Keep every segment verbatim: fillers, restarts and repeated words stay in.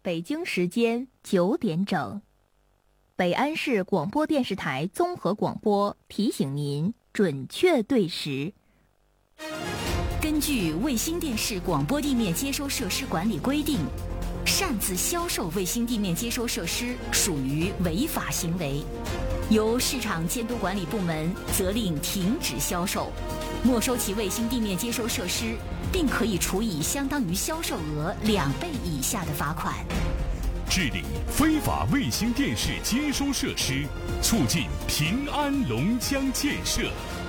北京时间九点整，北安市广播电视台综合广播提醒您准确对时。 根据卫星电视广播地面接收设施管理规定，擅自销售卫星地面接收设施属于违法行为，由市场监督管理部门责令停止销售，没收其卫星地面接收设施，并可以处以相当于销售额两倍以下的罚款。 治理非法卫星电视接收设施，促进平安龙江建设。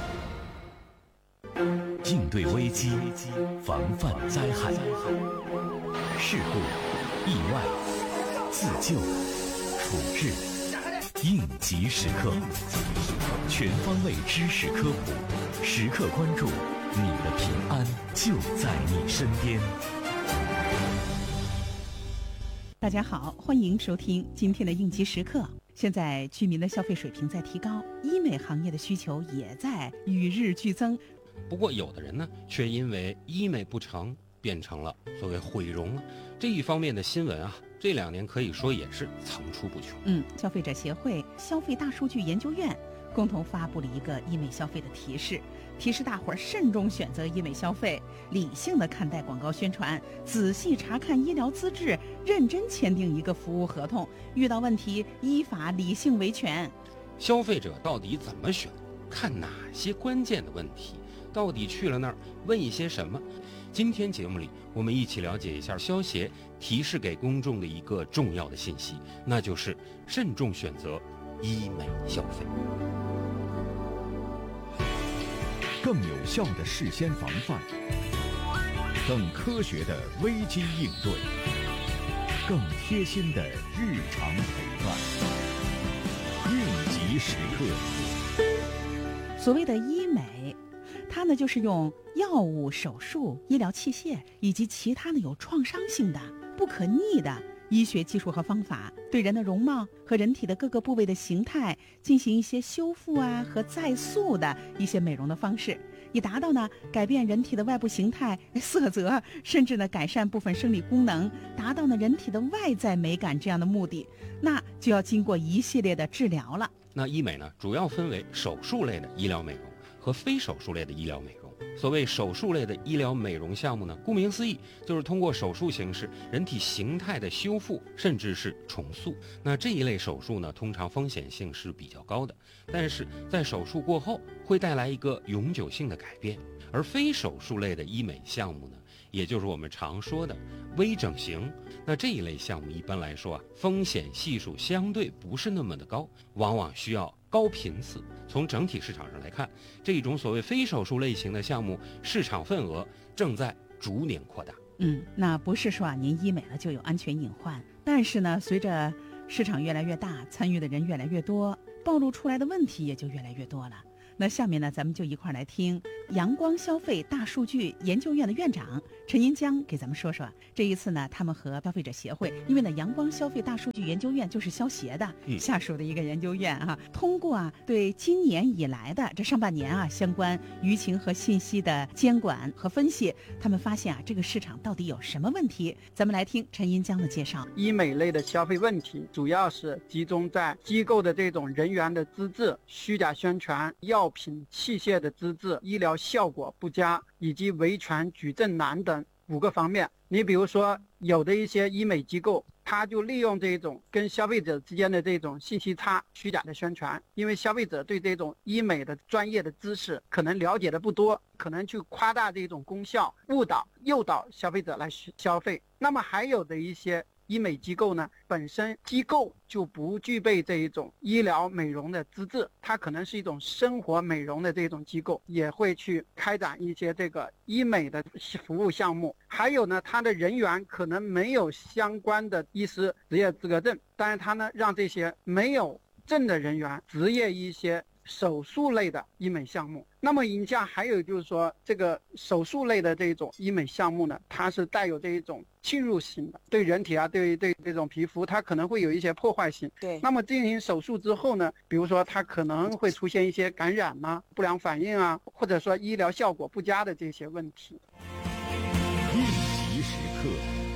应对危机，防范灾害，事故、意外、自救、处置，应急时刻，全方位知识科普，时刻关注，你的平安就在你身边。 大家好，欢迎收听今天的应急时刻。现在居民的消费水平在提高，医美行业的需求也在与日俱增。 不过有的人呢，却因为医美不成，变成了所谓毁容了。这一方面的新闻啊，这两年可以说也是层出不穷。 嗯，消费者协会消费大数据研究院共同发布了一个医美消费的提示，提示大伙儿慎重选择医美消费，理性的看待广告宣传，仔细查看医疗资质，认真签订一个服务合同，遇到问题依法理性维权。 消费者到底怎么选？看哪些关键的问题？到底去了那儿问一些什么？今天节目里，我们一起了解一下消协提示给公众的一个重要的信息，那就是慎重选择医美消费。 更有效的事先防范，更科学的危机应对，更贴心的日常陪伴。应急时刻。 所谓的医美，它呢就是用药物、手术、医疗器械以及其他的有创伤性的、不可逆的医学技术和方法，对人的容貌和人体的各个部位的形态进行一些修复啊和再塑的一些美容的方式，以达到呢改变人体的外部形态、色泽，甚至呢改善部分生理功能，达到呢人体的外在美感这样的目的，那就要经过一系列的治疗了。 那医美呢，主要分为手术类的医疗美容和非手术类的医疗美容。所谓手术类的医疗美容项目呢，顾名思义，就是通过手术形式人体形态的修复，甚至是重塑。那这一类手术呢，通常风险性是比较高的，但是在手术过后会带来一个永久性的改变。而非手术类的医美项目呢，也就是我们常说的微整形，那这一类项目一般来说啊，风险系数相对不是那么的高，往往需要高频次。从整体市场上来看，这种所谓非手术类型的项目市场份额正在逐年扩大。 嗯，那不是说啊您医美了就有安全隐患，但是呢，随着市场越来越大，参与的人越来越多，暴露出来的问题也就越来越多了。那下面呢，咱们就一块来听阳光消费大数据研究院的院长陈银江给咱们说说，这一次呢，他们和消费者协会，因为呢，阳光消费大数据研究院就是消协的、嗯、下属的一个研究院啊，通过啊对今年以来的这上半年啊相关舆情和信息的监管和分析，他们发现啊这个市场到底有什么问题？咱们来听陈银江的介绍。 医美类的消费问题主要是集中在机构的这种人员的资质、虚假宣传、药品器械的资质、医疗效果不佳以及维权举证难等五个方面。你比如说有的一些医美机构，他就利用这种跟消费者之间的这种信息差，虚假的宣传，因为消费者对这种医美的专业的知识可能了解的不多，可能去夸大这种功效，误导诱导消费者来消费。那么还有的一些医美机构呢，本身机构就不具备这一种医疗美容的资质，它可能是一种生活美容的这种机构，也会去开展一些这个医美的服务项目。还有呢，它的人员可能没有相关的医师执业资格证，但是它呢让这些没有证的人员执业一些手术类的医美项目。那么以下还有就是说，这个手术类的这种医美项目呢，它是带有这一种侵入性的，对人体啊，对对这种皮肤，它可能会有一些破坏性。 对。 那么进行手术之后呢，比如说它可能会出现一些感染啊、不良反应啊，或者说医疗效果不佳的这些问题。 应急时刻。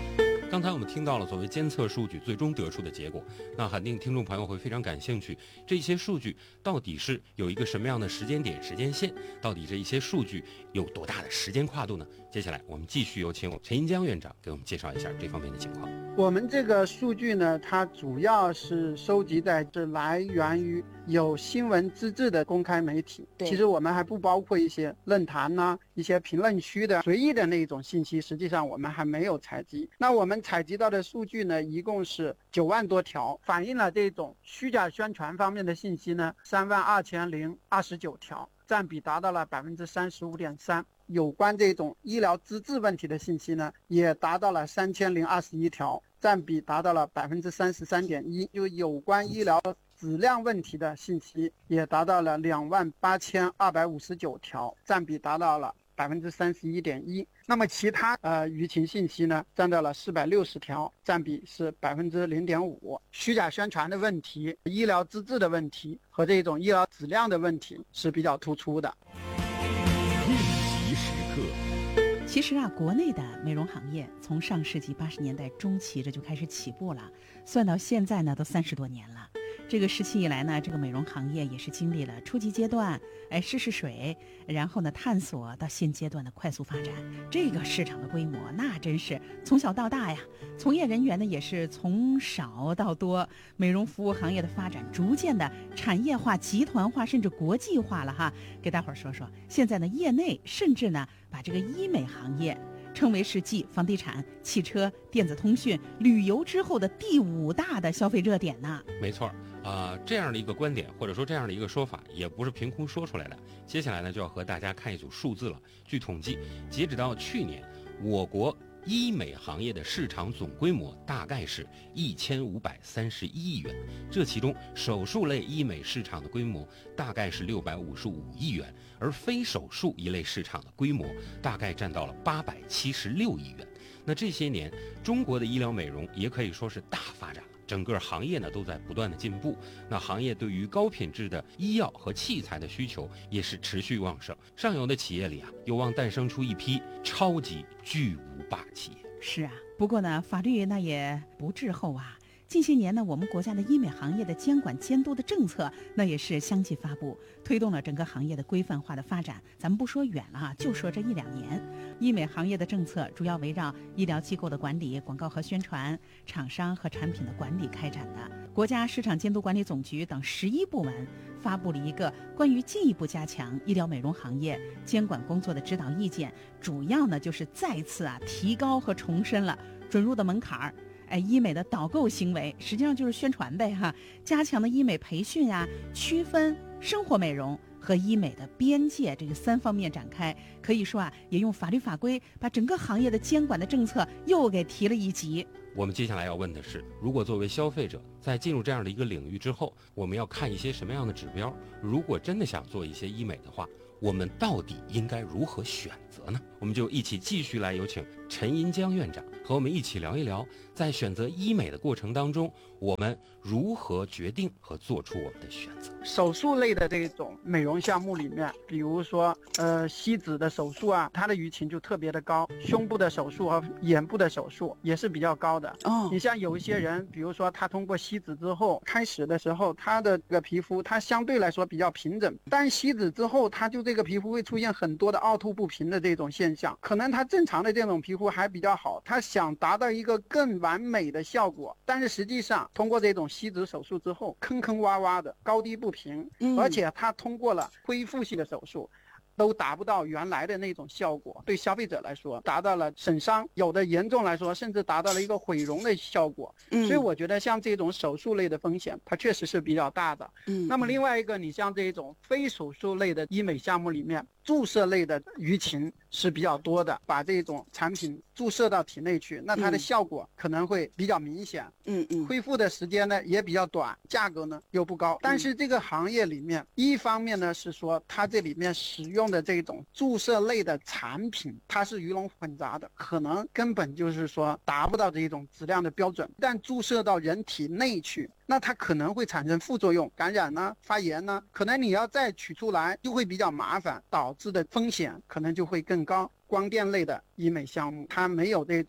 刚才我们听到了所谓监测数据最终得出的结果，那肯定听众朋友会非常感兴趣，这些数据到底是有一个什么样的时间点、时间线？到底这一些数据有多大的时间跨度呢？接下来我们继续有请陈银江院长给我们介绍一下这方面的情况。 我们这个数据呢，它主要是收集在是来源于有新闻资质的公开媒体，其实我们还不包括一些论坛呐、啊、一些评论区的随意的那种信息，实际上我们还没有采集。那我们采集到的数据呢，一共是九万多条，反映了这种虚假宣传方面的信息呢，三万二千零二十九条，占比达到了百分之三十五点三。有关这种医疗资质问题的信息呢，也达到了三千零二十一条，占比达到了百分之三十三点一。就有关医疗质量问题的信息也达到了两万八千二百五十九条，占比达到了百分之三十一点一。那么其他呃舆情信息呢，占到了四百六十条，占比是百分之零点五。虚假宣传的问题、医疗资质的问题和这种医疗质量的问题是比较突出的。 应急时刻。 其实啊，国内的美容行业从上世纪八十年代中期这就开始起步了，算到现在呢，都三十多年了。这个时期以来呢，这个美容行业也是经历了初级阶段，哎试试水，然后呢探索到现阶段的快速发展。这个市场的规模那真是从小到大呀，从业人员呢也是从少到多，美容服务行业的发展逐渐的产业化、集团化，甚至国际化了哈。给大伙儿说说，现在呢业内甚至呢把这个医美行业称为是继房地产、汽车、电子通讯、旅游之后的第五大的消费热点呢。 没错。啊、呃，这样的一个观点，或者说这样的一个说法，也不是凭空说出来的。接下来呢，就要和大家看一组数字了。据统计，截止到去年，我国医美行业的市场总规模大概是一千五百三十一亿元，这其中手术类医美市场的规模大概是六百五十五亿元，而非手术一类市场的规模大概占到了八百七十六亿元。那这些年，中国的医疗美容也可以说是大发展了。整个行业呢都在不断的进步，那行业对于高品质的医药和器材的需求也是持续旺盛。上游的企业里啊，有望诞生出一批超级巨无霸企业。 是啊，不过呢，法律那也不滞后啊。近些年呢，我们国家的医美行业的监管监督的政策，那也是相继发布，推动了整个行业的规范化的发展。咱们不说远了啊，就说这一两年，医美行业的政策主要围绕医疗机构的管理、广告和宣传、厂商和产品的管理开展的。国家市场监督管理总局等十一部门发布了一个关于进一步加强医疗美容行业监管工作的指导意见，主要呢就是再次啊提高和重申了准入的门槛儿。哎，医美的导购行为实际上就是宣传呗哈，加强的医美培训啊，区分生活美容和医美的边界这个三方面展开，可以说啊，也用法律法规把整个行业的监管的政策又给提了一级。 我们接下来要问的是，如果作为消费者在进入这样的一个领域之后，我们要看一些什么样的指标？如果真的想做一些医美的话，我们到底应该如何选择呢？我们就一起继续来有请陈银江院长和我们一起聊一聊，在选择医美的过程当中，我们如何决定和做出我们的选择。 手术类的这种美容项目里面，比如说呃吸脂的手术啊，它的舆情就特别的高，胸部的手术和眼部的手术也是比较高的。哦，你像有一些人，比如说他通过吸脂之后，开始的时候他的这个皮肤它相对来说比较平整，但吸脂之后他就这个皮肤会出现很多的凹凸不平的这种现象，可能他正常的这种皮肤还比较好，他想达到一个更完美的效果，但是实际上通过这种吸脂手术之后，坑坑洼洼的，高低不平，嗯、而且他通过了恢复性的手术都达不到原来的那种效果，对消费者来说达到了损伤，有的严重来说甚至达到了一个毁容的效果。嗯、所以我觉得像这种手术类的风险它确实是比较大的。嗯，那么另外一个，你像这种非手术类的医美项目里面，注射类的舆情是比较多的，把这种产品注射到体内去，那它的效果可能会比较明显。嗯嗯，恢复的时间呢也比较短，价格呢又不高。但是这个行业里面，一方面呢是说它这里面使用的这种注射类的产品，它是鱼龙混杂的，可能根本就是说达不到这种质量的标准。但注射到人体内去，那它可能会产生副作用，感染呢、发炎呢，可能你要再取出来就会比较麻烦，导致的风险可能就会更高。光电类的医美项目，它没有这种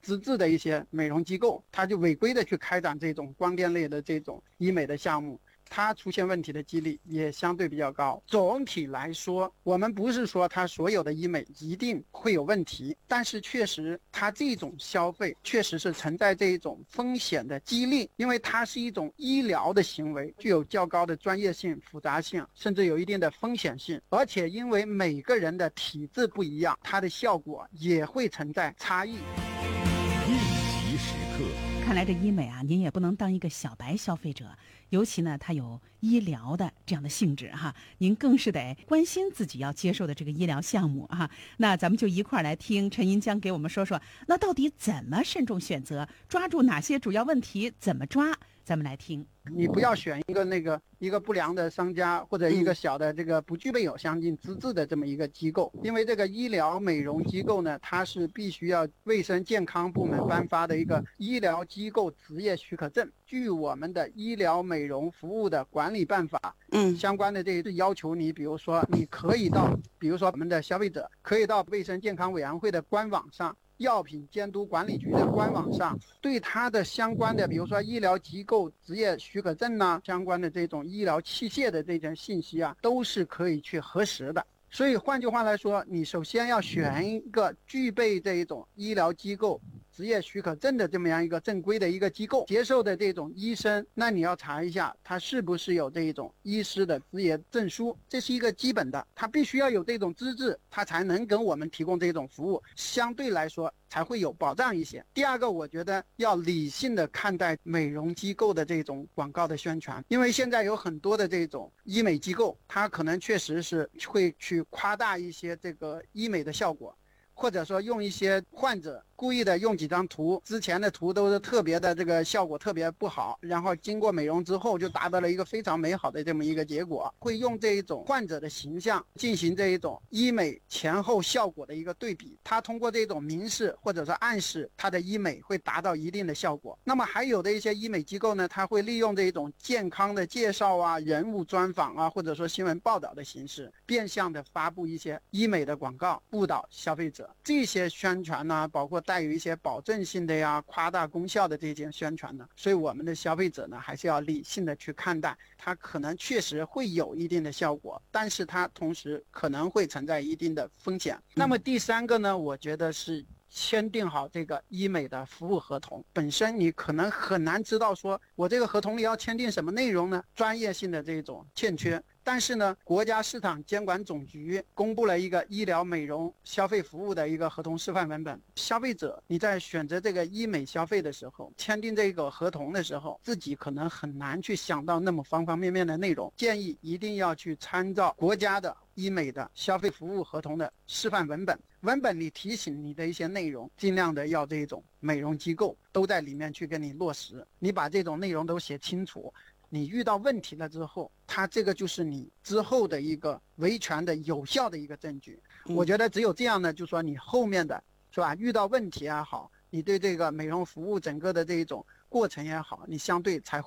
资质的一些美容机构，它就违规的去开展这种光电类的这种医美的项目，它出现问题的几率也相对比较高。总体来说，我们不是说它所有的医美一定会有问题，但是确实它这种消费确实是存在这种风险的几率，因为它是一种医疗的行为，具有较高的专业性、复杂性，甚至有一定的风险性，而且因为每个人的体质不一样，它的效果也会存在差异。 应急时刻， 看来这医美啊，您也不能当一个小白消费者，尤其呢，它有医疗的这样的性质哈，您更是得关心自己要接受的这个医疗项目哈。那咱们就一块儿来听陈银江给我们说说，那到底怎么慎重选择，抓住哪些主要问题，怎么抓？咱们来听。 你不要选一个那个一个不良的商家，或者一个小的这个不具备有相应资质的这么一个机构，因为这个医疗美容机构呢，它是必须要卫生健康部门颁发的一个医疗机构执业许可证。据我们的医疗美容服务的管理办法，嗯，相关的这是要求你，比如说你可以到，比如说我们的消费者可以到卫生健康委员会的官网上、药品监督管理局的官网上，对它的相关的，比如说医疗机构执业许可证呐、相关的这种医疗器械的这种信息啊，都是可以去核实的。所以换句话来说，你首先要选一个具备这一种医疗机构执业许可证的这么样一个正规的一个机构接受的这种医生，那你要查一下他是不是有这一种医师的执业证书，这是一个基本的，他必须要有这种资质，他才能跟我们提供这种服务，相对来说才会有保障一些。第二个，我觉得要理性的看待美容机构的这种广告的宣传，因为现在有很多的这种医美机构，它可能确实是会去夸大一些这个医美的效果，或者说用一些患者故意的用几张图，之前的图都是特别的这个效果特别不好，然后经过美容之后就达到了一个非常美好的这么一个结果，会用这一种患者的形象进行这一种医美前后效果的一个对比，他通过这种明示或者说暗示他的医美会达到一定的效果。那么还有的一些医美机构呢，他会利用这一种健康的介绍啊、人物专访啊，或者说新闻报道的形式，变相的发布一些医美的广告，误导消费者。这些宣传呢，包括带有一些保证性的呀、夸大功效的这些宣传呢，所以我们的消费者呢，还是要理性的去看待，它可能确实会有一定的效果，但是它同时可能会存在一定的风险。那么第三个呢，我觉得是签订好这个医美的服务合同，本身你可能很难知道说我这个合同里要签订什么内容呢，专业性的这种欠缺。但是呢，国家市场监管总局公布了一个医疗美容消费服务的一个合同示范文本，消费者你在选择这个医美消费的时候，签订这个合同的时候，自己可能很难去想到那么方方面面的内容，建议一定要去参照国家的医美的消费服务合同的示范文本，文本里提醒你的一些内容，尽量的要这种美容机构都在里面去给你落实，你把这种内容都写清楚，你遇到问题了之后，它这个就是你之后的一个维权的有效的一个证据。我觉得只有这样呢，就说你后面的是吧，遇到问题也好，你对这个美容服务整个的这种过程也好，你相对才